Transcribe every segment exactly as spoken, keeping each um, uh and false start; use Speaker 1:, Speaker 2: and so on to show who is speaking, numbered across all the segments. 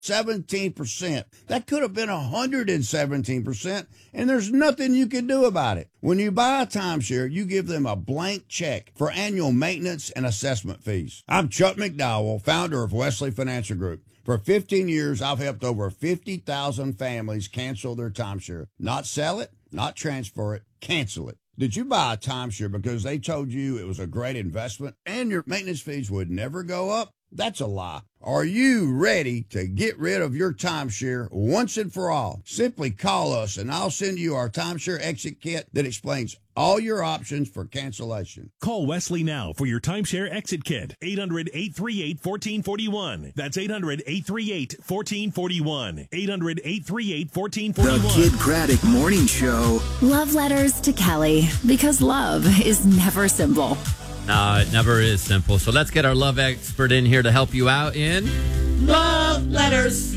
Speaker 1: seventeen percent. That could have been one hundred seventeen percent, and there's nothing you can do about it. When you buy a timeshare, you give them a blank check for annual maintenance and assessment fees. I'm Chuck McDowell, founder of Wesley Financial Group. For fifteen years, I've helped over fifty thousand families cancel their timeshare. Not sell it, not transfer it, cancel it. Did you buy a timeshare because they told you it was a great investment and your maintenance fees would never go up? That's a lie. Are you ready to get rid of your timeshare once and for all? Simply call us and I'll send you our timeshare exit kit that explains all your options for cancellation.
Speaker 2: Call Wesley now for your timeshare exit kit. eight hundred, eight three eight, one four four one. That's eight hundred, eight three eight, one four four one. eight hundred, eight three eight, one four four one.
Speaker 3: The Kid Craddock Morning Show.
Speaker 4: Love letters to Kelly, because love is never simple.
Speaker 5: No, it never is simple. So let's get our love expert in here to help you out in
Speaker 6: Love Letters.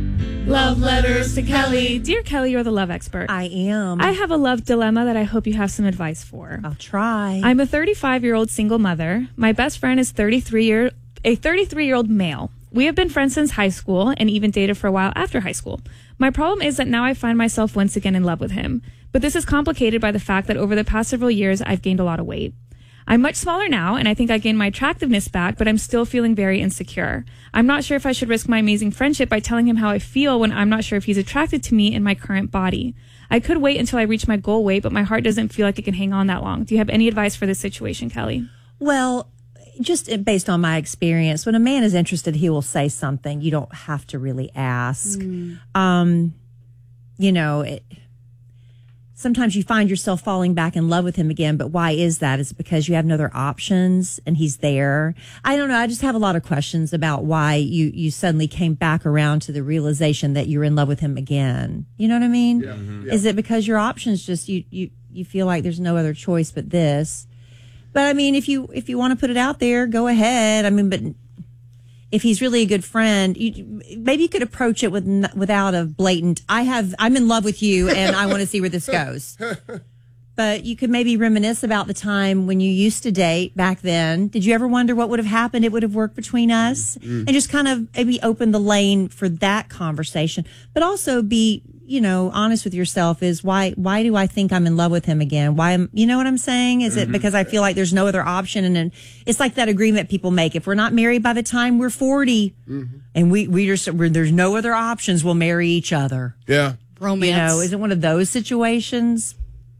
Speaker 6: Love letters to Kelly.
Speaker 7: Dear Kelly, you're the love expert.
Speaker 6: I am.
Speaker 7: I have a love dilemma that I hope you have some advice for.
Speaker 6: I'll try.
Speaker 7: I'm a thirty-five-year-old single mother. My best friend is thirty-three year a thirty-three-year-old male. We have been friends since high school and even dated for a while after high school. My problem is that now I find myself once again in love with him. But this is complicated by the fact that over the past several years, I've gained a lot of weight. I'm much smaller now, and I think I gained my attractiveness back, but I'm still feeling very insecure. I'm not sure if I should risk my amazing friendship by telling him how I feel when I'm not sure if he's attracted to me in my current body. I could wait until I reach my goal weight, but my heart doesn't feel like it can hang on that long. Do you have any advice for this situation, Kelly?
Speaker 6: Well, just based on my experience, when a man is interested, he will say something. You don't have to really ask. Mm. Um, you know, it... Sometimes you find yourself falling back in love with him again, but why is that? Is it because you have no other options and he's there? I don't know. I just have a lot of questions about why you, you suddenly came back around to the realization that you're in love with him again. You know what I mean? Yeah. Mm-hmm. Yeah. Is it because your options just, you, you, you feel like there's no other choice but this? But I mean, if you, if you want to put it out there, go ahead. I mean, but if he's really a good friend, you, maybe you could approach it with without a blatant, I have, I'm in love with you and I want to see where this goes. But you could maybe reminisce about the time when you used to date back then. Did you ever wonder what would have happened? It would have worked between us, mm-hmm. and just kind of maybe open the lane for that conversation, but also be, you know, honest with yourself. Is why, why do I think I'm in love with him again? Why am, you know what I'm saying? Is mm-hmm. it because I feel like there's no other option? And then it's like that agreement people make. If we're not married by the time we're forty mm-hmm. and we, we just, we're, there's no other options, we'll marry each other.
Speaker 8: Yeah.
Speaker 6: Romance. You know, is it one of those situations?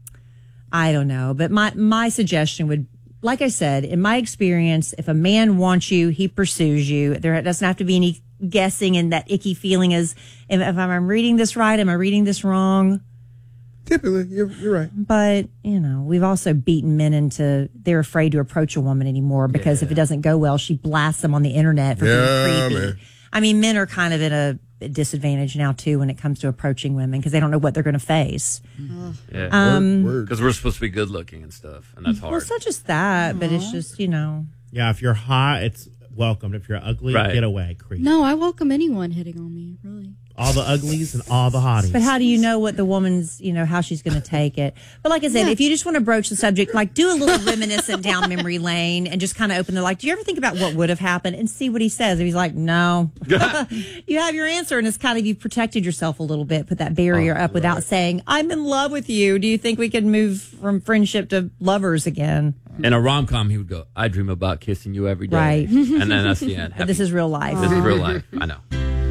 Speaker 6: I don't know. But my, my suggestion would, like I said, in my experience, if a man wants you, he pursues you. There doesn't have to be any guessing and that icky feeling is, if, if I'm reading this right, am I reading this wrong?
Speaker 8: Typically, you're, you're right.
Speaker 6: But, you know, we've also beaten men into, they're afraid to approach a woman anymore because yeah. if it doesn't go well, she blasts them on the internet for
Speaker 8: yeah,
Speaker 6: being creepy.
Speaker 8: Man.
Speaker 6: I mean, men are kind of in a disadvantage now, too, when it comes to approaching women because they don't know what they're going to face.
Speaker 5: Mm-hmm. Yeah.
Speaker 6: Um,
Speaker 5: because we're supposed to be good looking and stuff, and that's hard.
Speaker 6: Well, it's not just that, Aww. But it's just, you know.
Speaker 9: Yeah, if you're hot, it's welcomed. If you're ugly, right. get away, creep.
Speaker 10: No, I welcome anyone hitting on me, really.
Speaker 9: All the uglies and all the hotties.
Speaker 6: But how do you know what the woman's, you know, how she's going to take it? But like I said, yeah. if you just want to broach the subject, like do a little reminiscent down memory lane and just kind of open the, like, do you ever think about what would have happened and see what he says? If he's like, no, you have your answer. And it's kind of, you've protected yourself a little bit, put that barrier oh, up without right. saying, I'm in love with you. Do you think we can move from friendship to lovers again?
Speaker 5: In a rom-com, he would go, I dream about kissing you every day.
Speaker 6: Right.
Speaker 5: And then that's the end.
Speaker 6: But this is real life.
Speaker 5: This is real life. I know.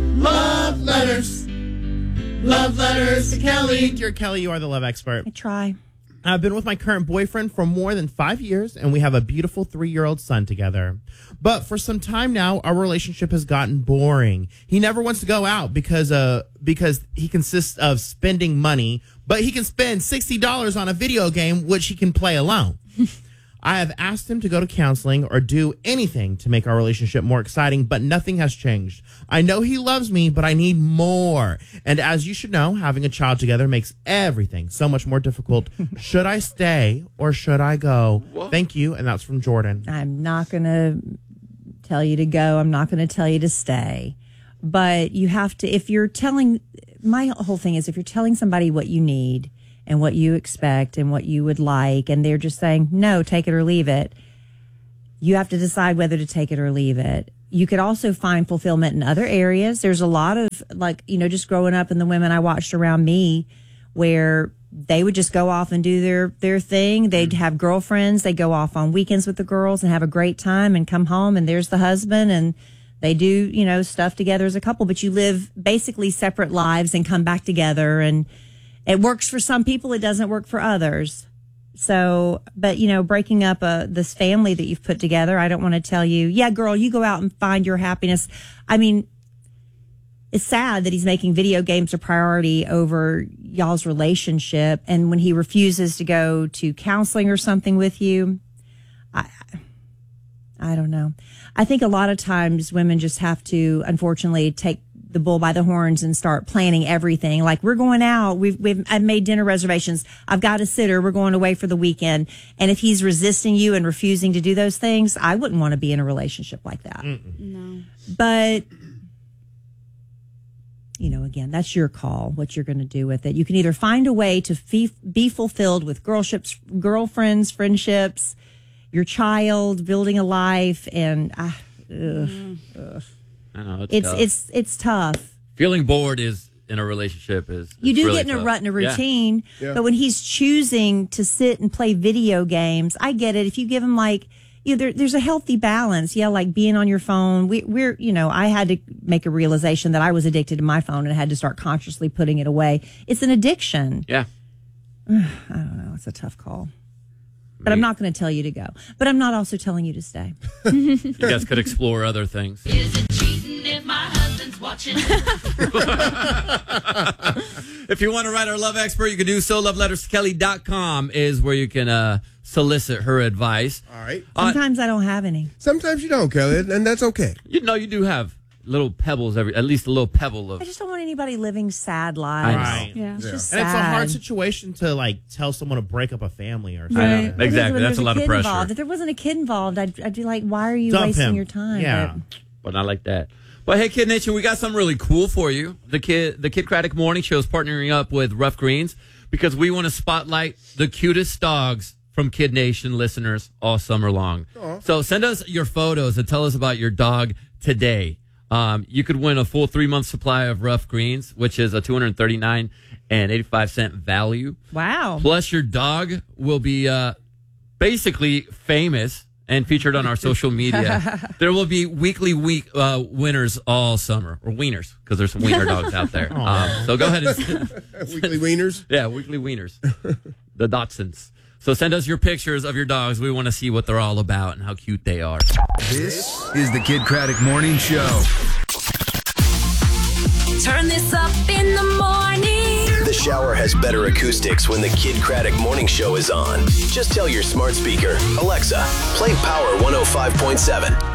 Speaker 3: Love letters. Love letters to Kelly.
Speaker 9: Dear Kelly, you are the love expert.
Speaker 6: I try.
Speaker 9: I've been with my current boyfriend for more than five years, and we have a beautiful three-year-old son together. But for some time now, our relationship has gotten boring. He never wants to go out because uh because he consists of spending money, but he can spend sixty dollars on a video game, which he can play alone. I have asked him to go to counseling or do anything to make our relationship more exciting, but nothing has changed. I know he loves me, but I need more. And as you should know, having a child together makes everything so much more difficult. Should I stay or should I go? What? Thank you. And that's from Jordan.
Speaker 6: I'm not going to tell you to go. I'm not going to tell you to stay. But you have to, if you're telling, my whole thing is if you're telling somebody what you need, and what you expect and what you would like, and they're just saying, no, take it or leave it, you have to decide whether to take it or leave it. you could also find fulfillment in other areas. There's a lot of, like, you know, just growing up and the women I watched around me where they would just go off and do their, their thing. They'd have girlfriends. They go off on weekends with the girls and have a great time and come home and there's the husband and they do, you know, stuff together as a couple, but you live basically separate lives and come back together. And it works for some people. It doesn't work for others. So, but, you know, breaking up a, this family that you've put together, I don't want to tell you, yeah, girl, you go out and find your happiness. I mean, it's sad that he's making video games a priority over y'all's relationship. And when he refuses to go to counseling or something with you, I, I don't know. I think a lot of times women just have to, unfortunately, take the bull by the horns and start planning everything. Like, we're going out. We've, we've, I've made dinner reservations. I've got a sitter. We're going away for the weekend. And if he's resisting you and refusing to do those things, I wouldn't want to be in a relationship like that.
Speaker 10: Mm-mm. No.
Speaker 6: But, you know, again, that's your call, what you're going to do with it. You can either find a way to fe- be fulfilled with girlships, girlfriends, friendships, your child, building a life, and uh, ugh,
Speaker 10: Mm.
Speaker 6: ugh.
Speaker 5: I know, it's
Speaker 6: It's
Speaker 5: tough.
Speaker 6: it's it's tough.
Speaker 5: Feeling bored is in a relationship is
Speaker 6: You
Speaker 5: is
Speaker 6: do
Speaker 5: really
Speaker 6: get in a
Speaker 5: tough.
Speaker 6: rut and a
Speaker 5: Yeah.
Speaker 6: routine,
Speaker 8: Yeah.
Speaker 6: but when he's choosing to sit and play video games, I get it. If you give him like, you know, there, there's a healthy balance. Yeah, like being on your phone. We, we're, you know, I had to make a realization that I was addicted to my phone and had to start consciously putting it away. It's an addiction.
Speaker 5: Yeah.
Speaker 6: I don't know. It's a tough call. But I'm not going to tell you to go. But I'm not also telling you to stay.
Speaker 5: You guys could explore other things.
Speaker 11: Is it cheating if my husband's watching?
Speaker 5: If you want to write our love expert, you can do so. love letters to kelly dot com is where you can uh, solicit her advice.
Speaker 8: All right.
Speaker 6: Sometimes I don't have any.
Speaker 8: Sometimes you don't, Kelly, and that's okay.
Speaker 5: You know, you do have little pebbles every, at least a little pebble of.
Speaker 6: I just don't want anybody living sad lives.
Speaker 5: I know.
Speaker 9: Right.
Speaker 7: Yeah.
Speaker 6: It's just
Speaker 9: And it's a hard
Speaker 6: sad.
Speaker 9: situation to like tell someone to break up a family or something.
Speaker 5: I know.
Speaker 6: It is when
Speaker 5: Exactly.
Speaker 6: there's
Speaker 5: That's a lot of
Speaker 6: kid
Speaker 5: pressure.
Speaker 6: Involved. If there wasn't a kid involved, I'd, I'd be like, why are you
Speaker 9: Dump
Speaker 6: wasting
Speaker 9: him.
Speaker 6: your time?
Speaker 9: Yeah.
Speaker 5: But not like that. But hey, Kid Nation, we got something really cool for you. The Kid, the Kid Craddock Morning Show is partnering up with Rough Greens because we want to spotlight the cutest dogs from Kid Nation listeners all summer long.
Speaker 8: Aw.
Speaker 5: So send us your photos and tell us about your dog today. Um, you could win a full three month supply of Rough Greens, which is a two hundred thirty-nine dollars and eighty-five cents value.
Speaker 6: Wow.
Speaker 5: Plus, your dog will be uh, basically famous and featured on our social media. There will be weekly week uh, winners all summer, or wieners, because there's some wiener dogs out there. Um, so go ahead and
Speaker 8: Weekly wieners.
Speaker 5: yeah, weekly wieners, the Dotsons. So send us your pictures of your dogs. We want to see what they're all about and how cute they are.
Speaker 3: This is the Kid Craddock Morning Show.
Speaker 11: Turn this up in the morning.
Speaker 12: The shower has better acoustics when the Kid Craddock Morning Show is on. Just tell your smart speaker, Alexa, play Power one oh five point seven.